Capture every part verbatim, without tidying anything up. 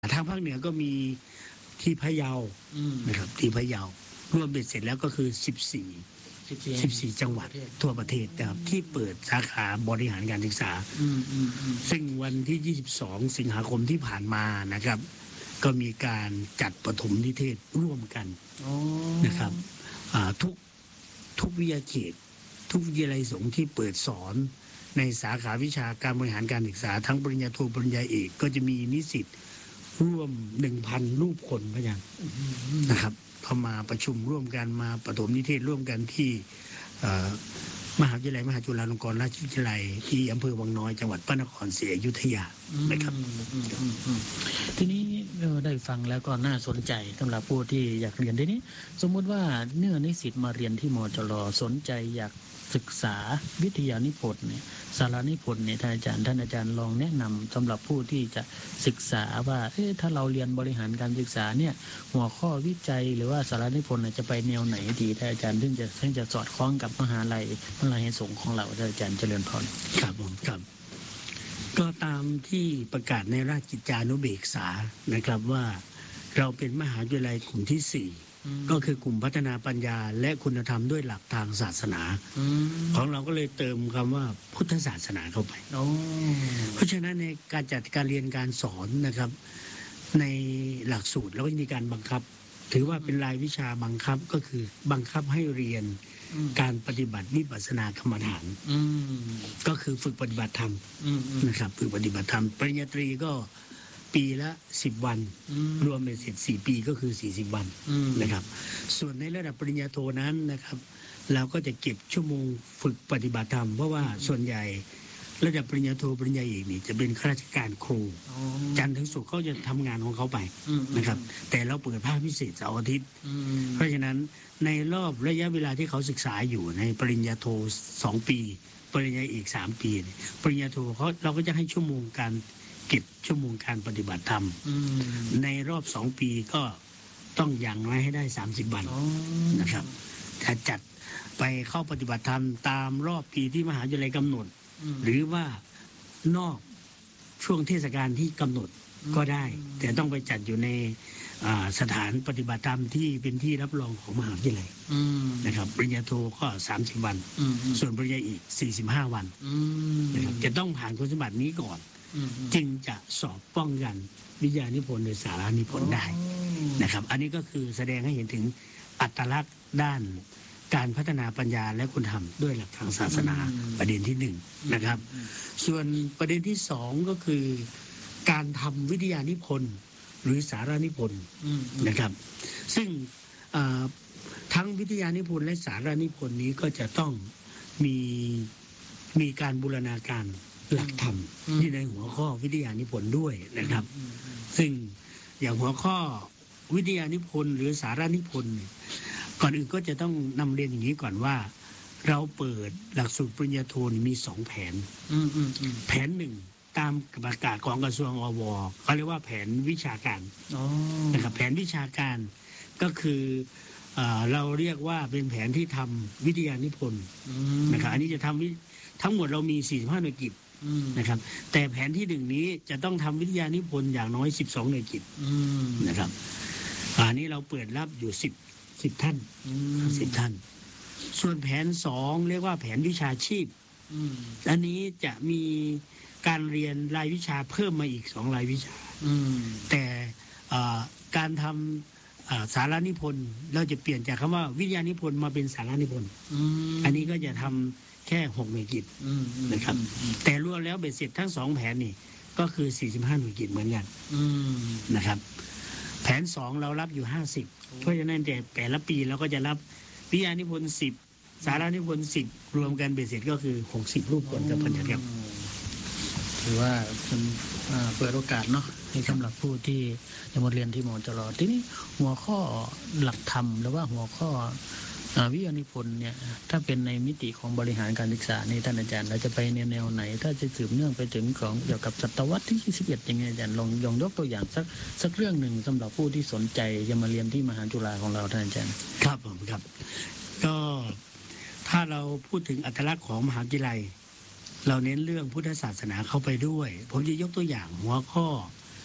ทางภาคเหนือก็มีที่พะเยานะครับที่พะเยารวมเบ็ดเสร็จแล้วก็คือสิบสี่ สิบสี่จังหวัดทั่วประเทศนะครับที่เปิดสาขาบริหารการศึกษาซึ่งวันที่ยี่สิบสองสิงหาคมที่ผ่านมานะครับก็มีการจัดปฐมนิเทศร่วมกันนะครับทุกทุกวิทยาเขตทุกวิทยาลัยสงฆ์ที่เปิดสอนในสาขาวิชาการบริหารการศึกษาทั้งปริญญาโทปริญญาเอกก็จะมีนิสิตร่วม หนึ่งพัน รูปคนพะยังนะครับเข้ามาประชุมร่วมกันมาปฐมนิเทศร่วมกันที่มหาวิทยาลัยมหาจุฬาลงกรณราชวิทยาลัยที่อำเภอวังน้อยจังหวัดพระนครศรีอยุธยานะครับทีนี้ได้ฟังแล้วก็น่าสนใจสำหรับผู้ที่อยากเรียนทีนี้สมมุติว่าเนื้อนิสิตมาเรียนที่มจร.สนใจอยากศึกษาวิทยานิพนธ์เนี่ยสารานิพนธ์เนี่ยท่านอาจารย์ท่านอาจารย์ลองแนะนำสำหรับผู้ที่จะศึกษาว่าเอ๊ะถ้าเราเรียนบริหารการศึกษาเนี่ยหัวข้อวิจัยหรือว่าสารานิพนธ์จะไปแนวไหนดีท่านอาจารย์ถึงจะถึงจะสอดคล้องกับมหาลัยมหาลัยสงฆ์ของเราท่านอาจารย์เจริญพรครับผมครับก็ตามที่ประกาศในราชกิจจานุเบกษานะครับว่าเราเป็นมหาวิทยาลัยกลุ่มที่สี่ก็คือกลุ่มพัฒนาปัญญาและคุณธรรมด้วยหลักทางศาสนาของเราก็เลยเติมคำว่าพุทธศาสนาเข้าไปเพราะฉะนั้นในการจัดการเรียนการสอนนะครับในหลักสูตรเราก็มีการบังคับถือว่าเป็นรายวิชาบังคับก็คือบังคับให้เรียนการปฏิบัติวิปัสสนากรรมฐานก็คือฝึกปฏิบัติธรรมนะครับฝึกปฏิบัติธรรมปริญญาตรีก็ปีละสิบวันรวมเป็นเสร็จสี่ปีก็คือสี่สิบวันนะครับส่วนในระดับปริญญาโทนั้นนะครับเราก็จะเก็บชั่วโมงฝึกปฏิบัติธรรมเพราะว่าส่วนใหญ่ระดับปริญญาโทปริญญาเอกนี่จะเป็นข้าราชการครูจันทร์ถึงศุกร์เขาจะทำงานของเขาไปนะครับแต่เราเปิดภาคพิเศษเสาร์อาทิตย์เพราะฉะนั้นในรอบระยะเวลาที่เขาศึกษาอยู่ในปริญญาโทสองปีปริญญาเอกสามปีปริญญาโทเขาเราก็จะให้ชั่วโมงการเก็บชั่วโมงการปฏิบัติธรรมในรอบสองปีก็ต้องอย่างน้อยให้ได้สามสิบวันนะครับถ้าจัดไปเข้าปฏิบัติธรรมตามรอบปีที่มหาวิทยาลัยกำหนดหรือว่านอกช่วงเทศกาลที่กำหนดก็ได้แต่ต้องไปจัดอยู่ในสถานปฏิบัติธรรมที่เป็นที่รับรองของมหาวิทยาลัยนะครับปริญญาโทก็สามสิบวันส่วนปริญญาเอกสี่สิบห้าวันนะครับจะต้องผ่านคุณสมบัตินี้ก่อนจึงจะสอบป้องกันวิทยานิพนธ์หรือสารานิพนธ์ได้นะครับอันนี้ก็คือแสดงให้เห็นถึงอัตลักษณ์ด้านการพัฒนาปัญญาและคุณธรรมด้วยหลักทางศาสนาประเด็นที่หนึ่งนะครับส่วนประเด็นที่สองก็คือการทำวิทยานิพนธ์หรือสารานิพนธ์นะครับซึ่งทั้งวิทยานิพนธ์และสารานิพนธ์นี้ก็จะต้องมีมีการบูรณาการหลักธรรมที่ในหัวข้อวิทยานิพนธ์ด้วยนะครับซึ่งอย่างหัวข้อวิทยานิพนธ์หรือสารานิพนธ์ก่อนอื่นก็จะต้องนำเรียนอย่างนี้ก่อนว่าเราเปิดหลักสูตรปริญญาโทมีสองแผนแผนหนึ่งตามประกาศของกระทรวงอวเขาเรียกว่าแผนวิชาการนะครับแผนวิชาการก็คือเราเรียกว่าเป็นแผนที่ทำวิทยานิพนธ์นะครับอันนี้จะทำทั้งหมดเรามีสี่สิบห้าหน่วยกิจนะครับแต่แผนที่หนึ่งนี้จะต้องทำวิทยานิพนธ์อย่างน้อยสิบสองหน่วยกิจนะครับอันนี้เราเปิดรับอยู่สิบสิบท่านสิบท่านส่วนแผนสองเรียกว่าแผนวิชาชีพอันนี้จะมีการเรียนรายวิชาเพิ่มมาอีกสองรายวิชาแต่การทำสารานิพนธ์เราจะเปลี่ยนจากคำว่าวิทยานิพนธ์มาเป็นสารานิพนธ์อันนี้ก็จะทำแค่หกหน่วยกิจนะครับแต่รวมแล้วเบ็ดเสร็จทั้งสองแผนนี่ก็คือสี่สิบห้าหน่วยกิจเหมือนกันนะครับแผนสองเรารับอยู่ห้าสิบเพราะฉะนั้นแต่แต่ละปีเราก็จะรับวิทยานิพนธ์สิบสารานิพนธ์สิบรวมกันเบ็ดเสร็จก็คือหกสิบรูปคนกับพันธะครับถือว่าเป็นเปิดโอกาสเนาะให้สำหรับผู้ที่จะมาเรียนที่มจร.ทีนี้หัวข้อหลักธรรมหรือว่าหัวข้อวิทยานิพนธ์เนี่ยถ้าเป็นในมิติของบริหารการศึกษาในท่านอาจารย์เราจะไปในแนวไหนถ้าจะสืบเนื่องไปถึงของเกี่ยวกับศตวรรษที่ยี่สิบเอ็ดยังไงอาจารย์ลองยองยกตัวอย่างสักสักเรื่องหนึ่งสำหรับผู้ที่สนใจจะมาเรียนที่มหาจุฬาของเราท่านอาจารย์ครับผมครับก็ถ้าเราพูดถึงอัตลักษณ์ของมหาวิทยาลัยเราเน้นเรื่องพุทธศาสนาเข้าไปด้วยผมจะยกตัวอย่างหัวข้อ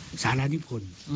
สารานิพนธ์